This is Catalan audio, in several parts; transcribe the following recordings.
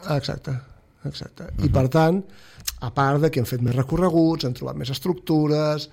Exacte. I per tant, a part de que hem fet més recorreguts, hem trobat més estructures,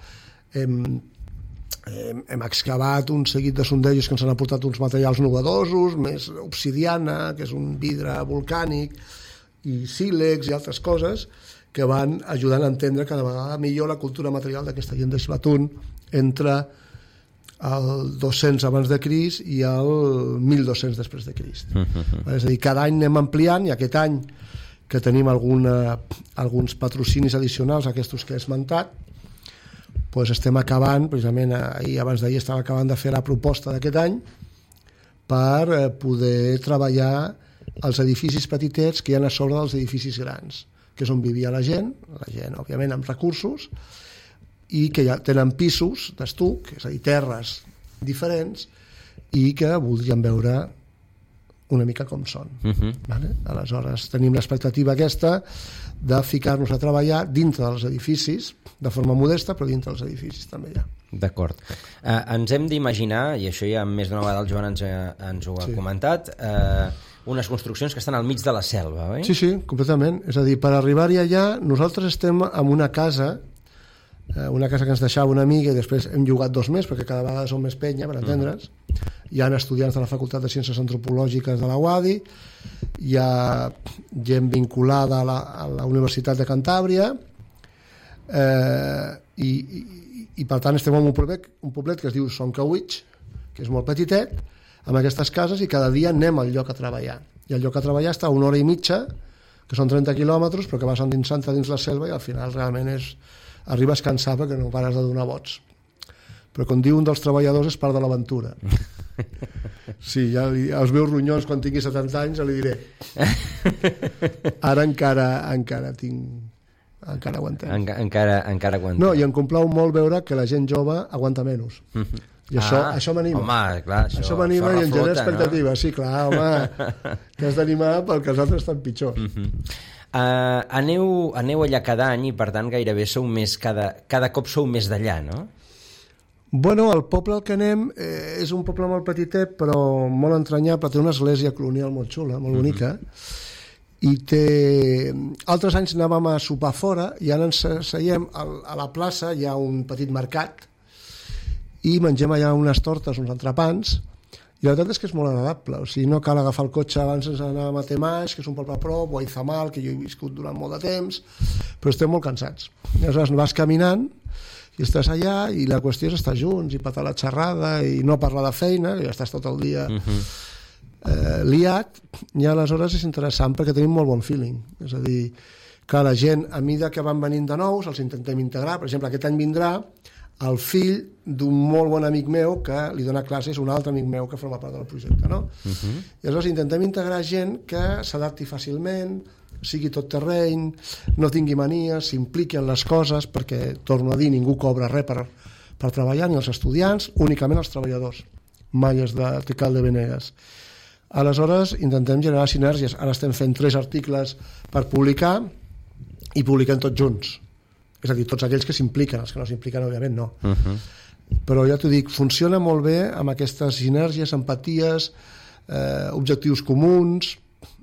hem excavat un seguit de sondejos que ens han aportat uns materials novedosos, més obsidiana, que és un vidre volcànic, i sílex i altres coses que van ajudant a entendre cada vegada millor la cultura material d'aquesta gent de Xivatun entre el 200 abans de Crist i el 1200 després de Crist. És a dir, cada any anem ampliant, i aquest any que tenim alguns patrocinis addicionals, aquests que he esmentat, doncs estem acabant, precisament abans d'ahir estava acabant de fer la proposta d'aquest any per poder treballar els edificis petitets que hi ha a sobre dels edificis grans, que és on vivia la gent, òbviament amb recursos, i que ja tenen pisos d'estuc, és a dir, terres diferents, i que voldrien veure una mica com són. Vale? Aleshores, tenim l'expectativa aquesta de ficar-nos a treballar dintre dels edificis, de forma modesta, però dintre dels edificis també hi ha. D'acord. Ens hem d'imaginar, i això ja més d'una vegada el Joan ens ho ha comentat, unes construccions que estan al mig de la selva, oi? Sí, completament. És a dir, per arribar-hi allà, nosaltres estem en una casa que ens deixava una amiga i després hem llogat 2 més perquè cada vegada som més penya, per entendre'ns. Hi ha estudiants de la Facultat de Ciències Antropològiques de la UADI, hi ha gent vinculada a la Universitat de Cantàbria, i per tant estem en un poblet que es diu Soncawitx, que és molt petitet, amb aquestes cases, i cada dia anem al lloc a treballar. I el lloc a treballar està a 1 hora i mitja, que són 30 quilòmetres, però que vas endinsant-te dins la selva i al final realment arribes cansat perquè no pares de donar vots. Però com diu un dels treballadors, és part de l'aventura. Sí, ja als meus ronyons quan tingui 70 anys ja li diré. Ara encara tinc... Encara aguantem. Encara aguantem. No, i em complau molt veure que la gent jove aguanta menys. I això m'anima. Home, clar, això m'anima i em genera expectativa. No? Sí, clar, home, que has d'animar perquè els altres estan pitjors. Aneu allà cada any i per tant gairebé sou més cada cop sou més d'allà, no? Bueno, el poble al que anem és un poble molt petitet però molt entranyable, té una església colonial molt xula, molt bonica, i altres anys anàvem a sopar fora i ara ens seiem a la plaça, hi ha un petit mercat i mengem allà unes tortes, uns entrepans, i la veritat és que és molt agradable, o sigui, no cal agafar el cotxe. Abans ens anàvem a Temaix, que és un poble a prop, o a Izamal, que jo he viscut durant molt de temps, però estem molt cansats. Aleshores vas caminant i estàs allà i la qüestió és estar junts i patar la xerrada i no parlar de feina, que ja estàs tot el dia liat, i aleshores és interessant perquè tenim molt bon feeling. És a dir, que la gent, a mesura que van venint de nous, els intentem integrar. Per exemple, aquest any vindrà el fill d'un molt bon amic meu que li dona classes, un altre amic meu que forma part del projecte, no? I aleshores intentem integrar gent que s'adapti fàcilment, sigui tot terreny, no tingui manies, s'impliqui en les coses, perquè, torno a dir, ningú cobra res per treballar, ni els estudiants, únicament els treballadors. Mai és de Tecal de Venegas. Aleshores intentem generar sinergies. Ara estem fent 3 articles per publicar i publiquem tots junts. És a dir, tots aquells que s'impliquen, els que no s'impliquen, òbviament, no. Però ja t'ho dic, funciona molt bé amb aquestes sinergies, empaties, objectius comuns,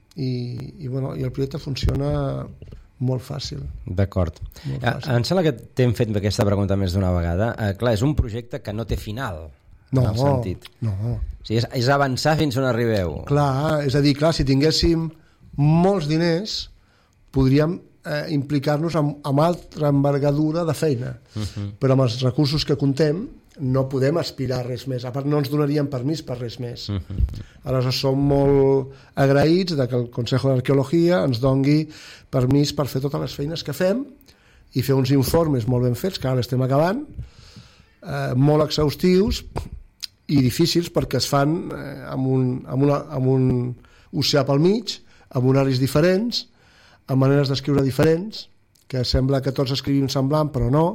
i el projecte funciona molt fàcil. D'acord. Em sembla que t'hem fet aquesta pregunta més d'una vegada. Clar, és un projecte que no té final, en el sentit. No. O sigui, és avançar fins on arribeu. Clar, és a dir, si tinguéssim molts diners, podríem implicar-nos amb altra envergadura de feina, però amb els recursos que contem no podem aspirar a res més, a part no ens donarien permís per res més. Aleshores som molt agraïts de que el Consejo d'Arqueologia ens dongui permís per fer totes les feines que fem i fer uns informes molt ben fets, que ara l'estem acabant, molt exhaustius i difícils perquè es fan amb un oceà pel mig, amb horaris diferents, amb maneres d'escriure diferents, que sembla que tots escrivim semblant, però no,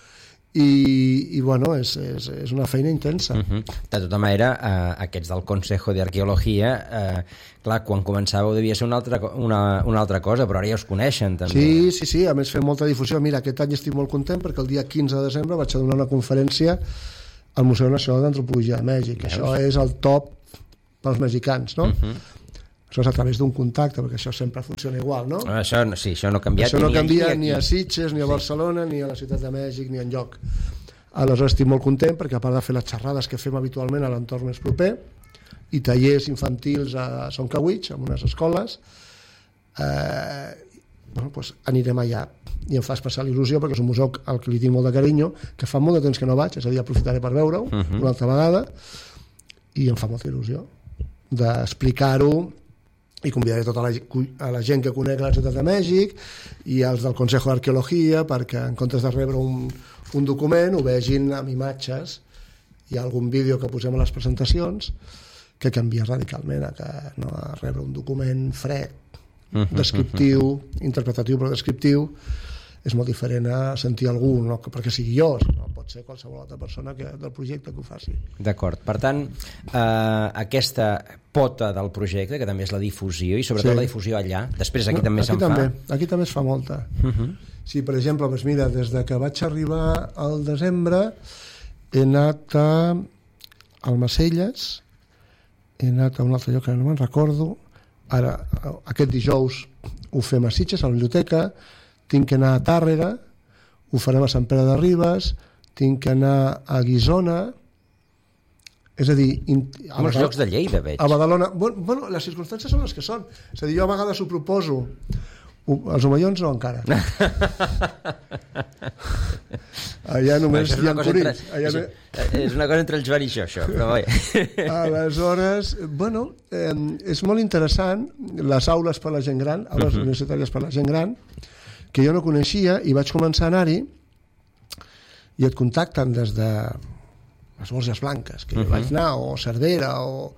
i bueno, és una feina intensa. De tota manera, aquests del Consejo d'Arqueologia, clar, quan començàveu devia ser una altra cosa, però ara ja us coneixen també. Sí, a més fem molta difusió. Mira, aquest any estic molt content perquè el dia 15 de desembre vaig a donar una conferència al Museu Nacional d'Antropologia de Mèxic. Això és el top pels mexicans, no? Això és a través d'un contacte, perquè això sempre funciona igual, no? Això no ha canviat. Això no canvia ni a Sitges, ni a Barcelona, ni a la Ciutat de Mèxic, ni enlloc. Aleshores estic molt content perquè a part de fer les xerrades que fem habitualment a l'entorn més proper i tallers infantils a Soncawitx, en unes escoles, doncs anirem allà i em fa especial il·lusió perquè és un museu al que li tinc molt de carinyo, que fa molt de temps que no vaig, és a dir, aprofitaré per veure-ho una altra vegada i em fa molta il·lusió d'explicar-ho i convidaré tota la gent que conec la Ciutat de Mèxic i els del Consejo d'Arqueologia perquè en comptes de rebre un document ho vegin amb imatges. Hi ha algun vídeo que posem a les presentacions que canvia radicalment a rebre un document fred, descriptiu, interpretatiu però descriptiu. És molt diferent a sentir algú, no perquè sigui jo, sinó pot ser qualsevol altra persona del projecte que ho faci. D'acord. Per tant, aquesta pota del projecte, que també és la difusió, i sobretot la difusió allà, després aquí també se'n fa. Aquí també es fa molta. Sí, per exemple, doncs mira, des de que vaig arribar al desembre he anat a Almacelles, he anat a un altre lloc que no me'n recordo, ara aquest dijous ho fem a Sitges, a la biblioteca, tinc que anar a Tàrrega, ho farem a Sant Pere de Ribes, tinc que anar a Guissona, és a dir... A molts llocs de Lleida, veig. A Badalona. Bueno, les circumstàncies són les que són. És a dir, jo a vegades ho proposo. Els Omellons no, encara. Allà només hi ha conills. És una cosa entre el Joan i això, però vaja. Aleshores, bueno, és molt interessant les aules per a la gent gran, aules universitàries per a la gent gran, que jo no coneixia i vaig començar a anar-hi i et contacten des de les Borges Blanques, que jo vaig anar, o Cervera,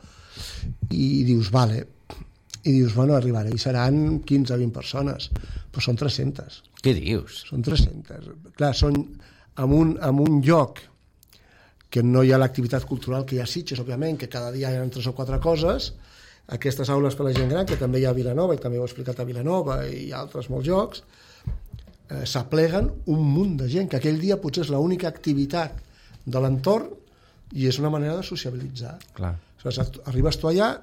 i dius, vale, i dius, bueno, arribaré, i seran 15 o 20 persones, però són 300. Què dius? Són 300. Clar, són en un lloc que no hi ha l'activitat cultural que hi ha a Sitges, òbviament, que cada dia hi ha 3 o 4 coses, aquestes aules per a la gent gran, que també hi ha a Vilanova, i també ho he explicat a Vilanova, i altres molts llocs, s'apleguen un munt de gent, que aquell dia potser és l'única activitat de l'entorn i és una manera de sociabilitzar. Clar. Arribes tu allà,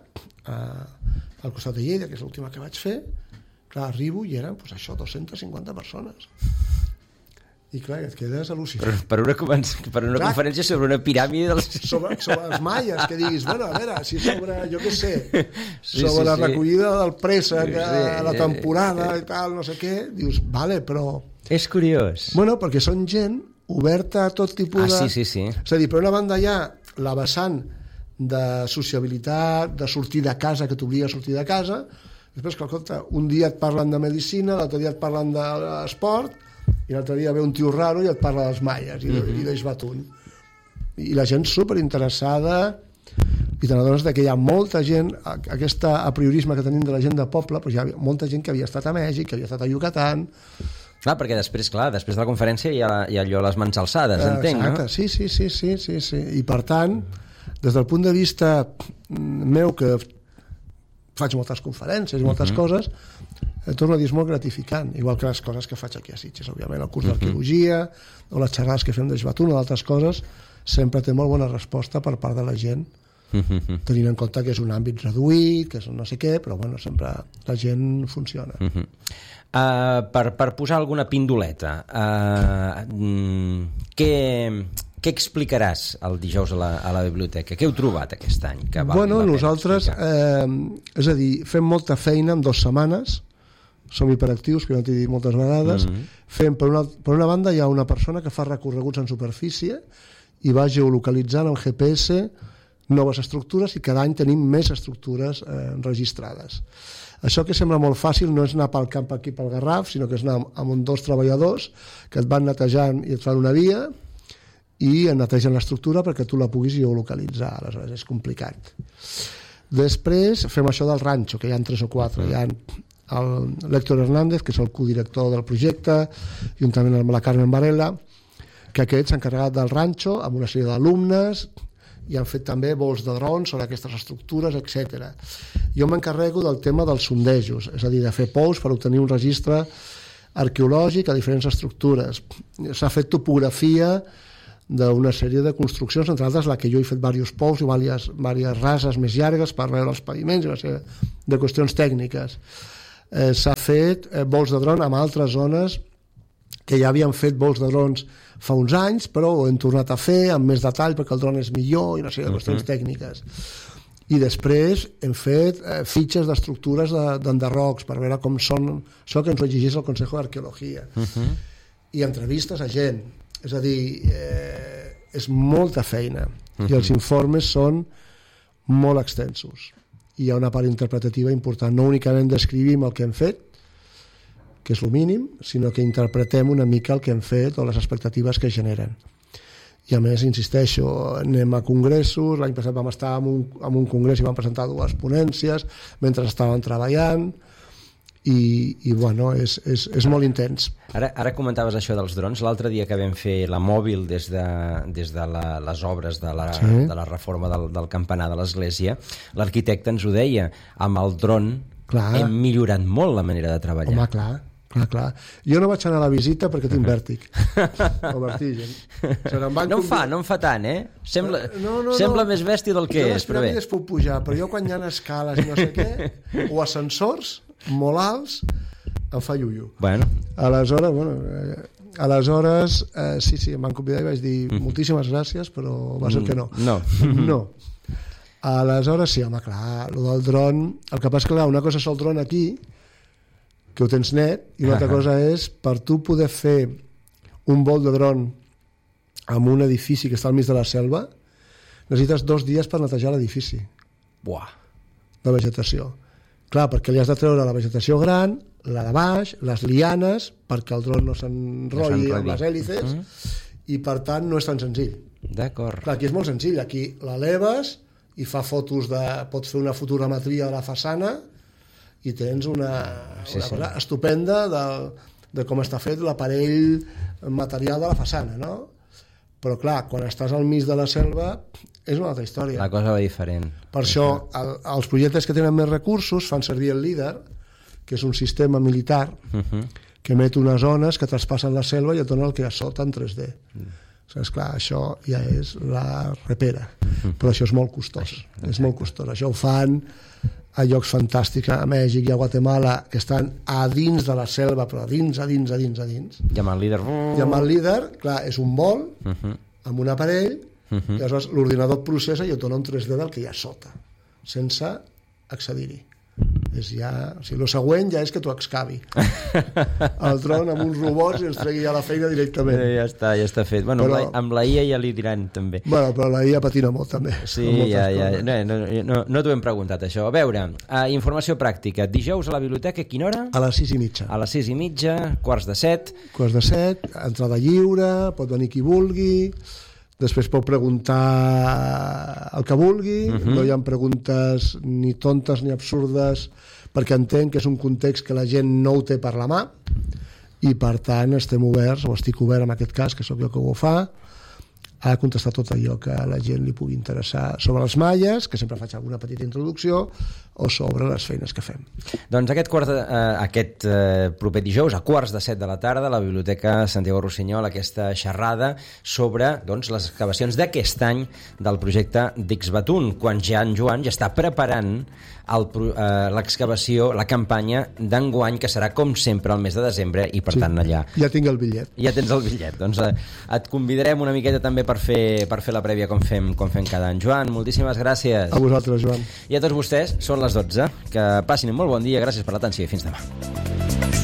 al costat de Lleida, que és l'última que vaig fer, clar, arribo i eren, doncs això, 250 persones. I clar, et quedes al·lucinant. Per una conferència sobre una piràmide sobre els maies, que diguis, bueno, a veure, si sobre, jo què sé, sobre la recollida del préssec, la temporada i tal, no sé què, dius, vale, però... És curiós. Bueno, perquè són gent oberta a tot tipus de... Sí. És a dir, per una banda hi ha la vessant de sociabilitat, de sortir de casa, que t'obliga a sortir de casa, després, escolta, un dia et parlen de medicina, l'altre dia et parlen d'esport, i l'altre dia ve un tio raro i et parla dels maies i d'Eix Batun, i la gent superinteressada, i te n'adones que hi ha molta gent, aquest apriorisme que tenim de la gent de poble, però hi ha molta gent que havia estat a Mèxic, que havia estat a Yucatán. Clar, perquè després de la conferència hi ha allò les mans alçades, entenc, no? Sí. I per tant, des del punt de vista meu, que faig moltes conferències i moltes coses, torno a dir, és molt gratificant, igual que les coses que faig aquí a Sitges, òbviament, el curs d'arqueologia o les xerrades que fem d'Eix Batun o d'altres coses, sempre té molt bona resposta per part de la gent, tenint en compte que és un àmbit reduït, que és un no sé què, però bueno, sempre la gent funciona. Per posar alguna pindoleta, què explicaràs el dijous a la biblioteca? Què heu trobat aquest any? Bueno, nosaltres, és a dir, fem molta feina en 2 setmanes, som hiperactius, que no t'he dit moltes vegades, fem, per una banda hi ha una persona que fa recorreguts en superfície i va geolocalitzant amb GPS noves estructures i cada any tenim més estructures registrades. Això que sembla molt fàcil no és anar pel camp aquí pel Garraf, sinó que és anar amb 2 treballadors que et van netejant i et fan una via i netegen l'estructura perquè tu la puguis geolocalitzar, aleshores és complicat. Després fem això del ranxo, que hi ha 3 o 4, hi ha l'Héctor Hernández, que és el codirector del projecte, juntament amb la Carmen Varela, que aquests s'han encarregat del ranxo amb una sèrie d'alumnes i han fet també vols de drons sobre aquestes estructures, etc. Jo m'encarrego del tema dels sondejos, és a dir, de fer pous per obtenir un registre arqueològic a diferents estructures. S'ha fet topografia d'una sèrie de construccions, entre altres la que jo he fet diversos pous i diverses rases més llargues per veure els paviments i una sèrie de qüestions tècniques. S'ha fet vols de dron amb altres zones que ja havien fet vols de drons fa uns anys, però ho hem tornat a fer amb més detall perquè el dron és millor i una sèrie de qüestions tècniques. I després hem fet fitxes d'estructures d'enderrocs per veure com són, això que ens ho exigeix el Consejo d'Arqueologia. I entrevistes a gent. És a dir, és molta feina i els informes són molt extensos. Hi ha una part interpretativa important. No únicament descrivim el que hem fet, que és el mínim, sinó que interpretem una mica el que hem fet o les expectatives que generen. I a més, insisteixo, anem a congressos, l'any passat vam estar en un congrés i vam presentar 2 ponències mentre estàvem treballant, i bueno, és molt intens. Ara comentaves això dels drons. L'altre dia que vam fer la mòbil des de les obres de la reforma del campanar de l'església, l'arquitecte ens ho deia, amb el dron hem millorat molt la manera de treballar. Home, clar. Jo no vaig anar a la visita perquè tinc vèrtic o vertigen. No em fa tant, eh? Sembla més bèstia del que és, però bé. Jo les puc pujar, però jo quan hi ha escales i no sé què, o ascensors molt alts, em fa iuiu. Bueno. Aleshores, sí, em van convidar i vaig dir moltíssimes gràcies, però va ser que no. No. Aleshores, sí, home, clar, el del dron, el que passa és que una cosa és el dron aquí, que ho tens net, i una altra cosa és, per tu poder fer un vol de dron en un edifici que està al mig de la selva, necessites 2 dies per netejar l'edifici. Buah. De vegetació. Clar, perquè li has de treure la vegetació gran, la de baix, les lianes, perquè el dron no s'enrotlli amb les hèlices, i per tant no és tan senzill. D'acord. Clar, aquí és molt senzill, aquí l'eleves i fa fotos pots fer una fotogrametria de la façana i tens una cosa estupenda de com està fet l'aparell material de la façana, no? Però clar, quan estàs al mig de la selva és una altra història. La cosa va diferent. Per això, els projectes que tenen més recursos fan servir el LIDAR, que és un sistema militar que emet unes ones que traspassen la selva i et dona el que hi ha sota en 3D. Saps, clar, això ja és la repera, però això és molt costós. És molt costós. Això ho fan a llocs fantàstics, a Mèxic i a Guatemala, que estan a dins de la selva, però a dins. I amb el LIDAR... I amb el LIDAR, clar, és un vol amb un aparell, i aleshores l'ordinador processa i et dona un 3D del que hi ha sota, sense accedir-hi. El següent ja és que t'ho excavi el dron amb uns robots i ens tregui ja la feina directament. Ja està fet. Bueno, però, amb la IA ja li diran també. Bueno, però la IA patina molt també. Sí, ja. No t'ho hem preguntat això. A veure, informació pràctica. Dijous a la biblioteca, a quina hora? A les 6:30. A les 6:30, 6:45. 6:45, entrada lliure, pot venir qui vulgui. Després pot preguntar el que vulgui, no hi ha preguntes ni tontes ni absurdes, perquè entenc que és un context que la gent no ho té per la mà i per tant estem oberts, o estic obert en aquest cas, que sóc jo que ho fa, a contestar tot allò que a la gent li pugui interessar sobre els maies, que sempre faig alguna petita introducció, o sobre les feines que fem. Doncs aquest proper dijous, a 6:45 de la tarda, a la Biblioteca Santiago Rossinyol, aquesta xerrada sobre les excavacions d'aquest any del projecte d'Ixbatún, quan ja en Joan ja està preparant l'excavació, la campanya d'enguany, que serà com sempre el mes de desembre, i per tant allà... Ja tinc el bitllet. Ja tens el bitllet. Doncs et convidarem una miqueta també per fer la prèvia com fem cada any. Joan, moltíssimes gràcies. A vosaltres, Joan. I a tots vostès, són les 12. Que passin un molt bon dia, gràcies per l'atenció i fins demà.